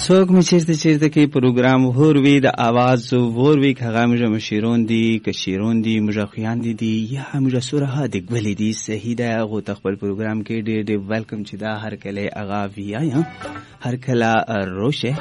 څوک مې چیرته کې پروګرام وروي د आवाज وروي هغه موږ مشیرون دي که شیرون دي موږ خویان دي یا موږ سره د ګولې دي صحیح ده غو خپل پروګرام کې ډېر ویلکم چې دا هر کله اغا ویا هر کله روشه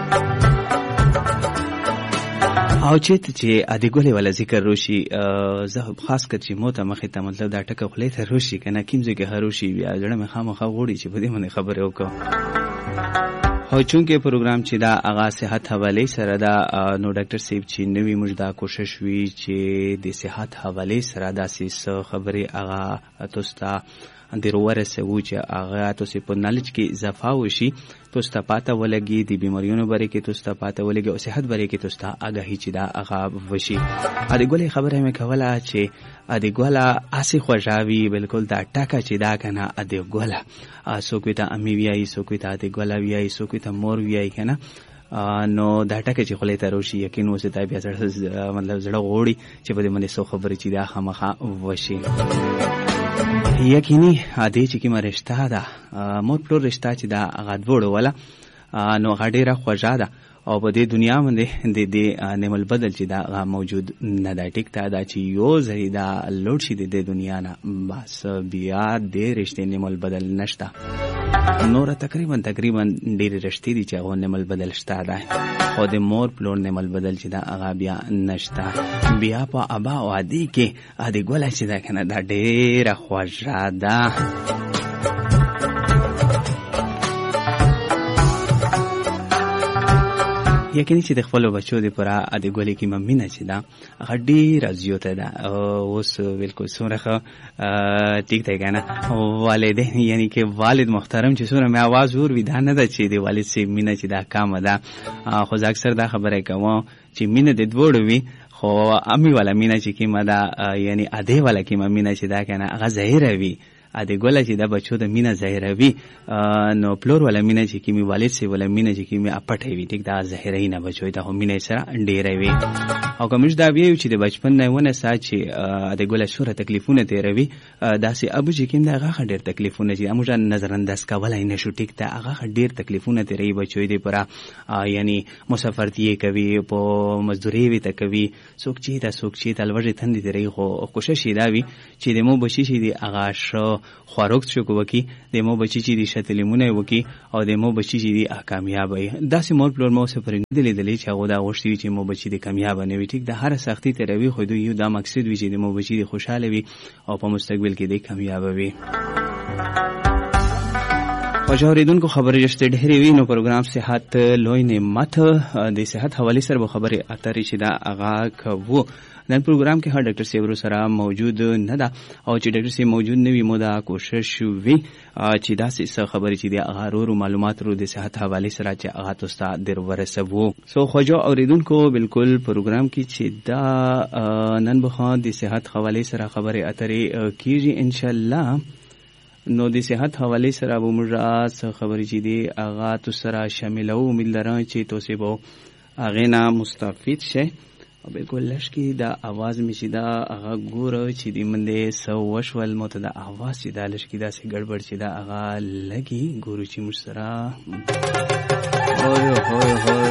او چې ادي ګولې ولا ذکر روشي زه خاص کر چې موته مخې ته مطلب دا ټکه خلې ته روشي کنه کیمزه کې هروشي بیا جوړه مې خامخا غوړي چې په دې باندې خبره وکړم او چونکه پروګرام چې دا اغا صحت حواله سره دا نو ډاکټر سیب چې نوې مجدا کوشش وی چې د صحت حواله سره دا سیس خبره اغا توستا اندر ورسه و چې اغا توسې په نالج کې اضافه وشي توستا پاته ولګي د بیماریونو باره کې توستا پاته ولګي او صحت باره کې توستا اگاهی چې دا اغا وشي ا دې ګولې خبره مې کوله چې ا دې ګولا اسی خوشاوي بالکل دا ټاکا چې دا کنه ا دې ګولا سو کوي ته امي ویای سو کوي ته دې ګولا ویای سو کوي ته مور ویای کنه نو دا ټکه چې خلې ته روشي یقین وسه ته بیا سره مطلب زړه غوړي چې په دې باندې سو خبرې چې دا خامخا وشي یقیني ادي چې کی مرشته ده مور پلور رشتہ چې دا غدوړ ولا نو غډيره خوځا ده او په دې دنیا باندې د نعمت بدل چې دا موجود نه دا ټیک ته دا چې یو ځای دا لوډ شي د دنیا نه بس بیا د رشتې نعمت بدل نشته نور تقریبا ډېر رشتې دي چې هغه نعمت بدل شته ده او د مور پلور نعمت بدل چې دا هغه بیا نشته بیا په ابا او ادي کې ادي ګولا چې دا کنه دا ډېر خوځا ده یقیني چې د خپل بچو د پورا د ګولې کې ممینه چې دا غډي رازیوته ده اوس بالکل سورخه ټیک دی کنه والدین یعنی کې والد محترم چې سره مې आवाज ور ویدان نه ده چې د والد سي مینه چې دا کام ده خو اکثر دا خبره کوم چې مینه د دوړ وی خو امي والا مینه چې کې مدا یعنی اده والا کې مینه چې دا کنه هغه ظاهر وی ا دې ګوله چې دا بچو د مینا ظاهروي نو پلور ولا مینا چې کیمي والد سي ولا مینا چې کیمي اپټي وي ټیک دا ظاهري نه بچو ته هم مینا سره ډېرې وي او کومش دا وی چې د بچپن نه ونه سات چې ا دې ګوله سوره تکلیفونه تیروي داسې ابو چې کیم دا هغه ډېر تکلیفونه چې موږ نظر انداز کولای نه شو ټیک دا هغه ډېر تکلیفونه تیروي بچو دې پورا یعنی مسافرتي کوي په مزدوري وي ته کوي څوک چې تلوجه تندې تیروي خو کوشش دا وي چې د مو بچی چې دی هغه شو خواروک شو کوي د مو بچی چې دي شتلمونه وکي او د مو بچی چې دي کامیاب وي داسې مور پلور مو سره پرېندلې دلې چې هغه دا غوښتي چې مو بچی دي کامیاب نه وي ټیک د هر سختي تروي خو دوی دا مقصد وي چې د مو بچی دي خوشاله وي او په مستقبل کې دي کامیاب وي خوشاوریدونکو خبرې رښتې ډېرې وي نو پروګرام صحت لوی نعمت د صحت حواله سره به خبرې اترې چې دا اغا کوو نن پروګرام کې هر ډاکټر سیبرو سره موجود نه ده او چې ډاکټر سی موجود نه وي مو دا کوشش وی چې دا څه خبرې چې د اغارو معلومات رو د صحت حواله سره چې اغا تاسو در ورسوو سو خوجو اوریدونکو بالکل پروګرام کې چې دا نن به د صحت حواله سره خبرې اترې کیږي ان شاء الله نو د صحت حواله سره به موږ خبرې چې دی اغا تاسو سره شاملو امید لرم چې تاسو به اغه نه مستفید شئ بالکل لشکی دا आवाज می چې دا هغه ګوره چې د منده سو وشول مت دا आवाज چې دا لشکی دا سي ګډوډ چې دا هغه لګي ګورو چې مشترا هوي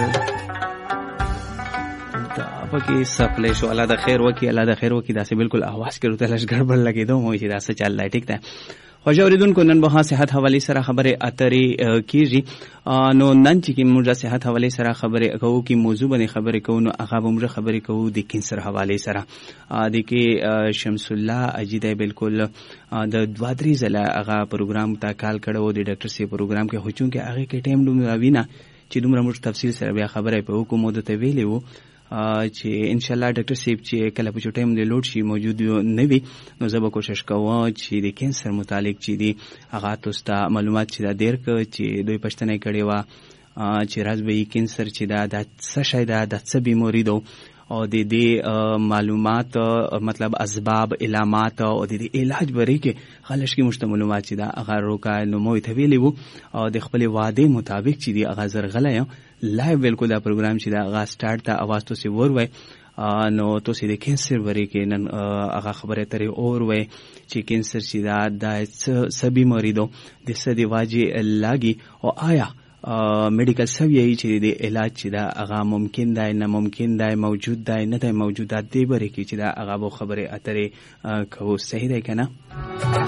دا پکې سپلې شو الله د خیر وکي دا سي بالکل आवाज کړو ته لش ګډوډ لګي دوه مو چې دا څه چل لای ټیک ده خوشاوریدونکو نن به صحت حواله سره خبره اترې کیږي نو نن چې موږ صحت حواله سره خبره کوو کی موضوع باندې خبره کوو نو هغه موږ خبره کوو د کینسر حواله سره د کې شمس الله اجیده بالکل د 2-3 ځله هغه پروګرام ته کال کړو د ډاکټر سی پروګرام کې هوچون کې هغه کې ټیم دومره وینا چې دومره موږ تفصیل سره بیا خبره په حکومت ته ویلې وو چې ان شاء الله ډاکټر سیب چې کله په ټایم د لوډ شي موجود نه وي نو زه به کوشش کوم چې د کینسر متعلق چې دی هغه تاسو ته معلومات چې دا ډیر چې دوی پښتنه کړي وا چې راز به کینسر چې دا د څه شي دا د څه بیماری دو او د دې معلومات مطلب اسباب علامات او د علاج بری کې خلش کې مشته معلومات چې دا هغه روکا نو مو ته ویلی وو او د خپل وعده مطابق چې دی هغه زرغله لایو بالکل دا پروګرام چې دا هغه سٹارټ ته आवाज تو سی ور وای نو تو سې د کینسر بری کې نن هغه خبره ترې اور وای چې کینسر چې دا د سبي مریضو د سدي واجی لاګي او آیا میډیکل سوي چې د علاج چې دا هغه ممکن دی نه ممکن دی موجود دی نه دی موجود دی بره کې چې دا هغه خبره اترې کوو صحیح دی کنه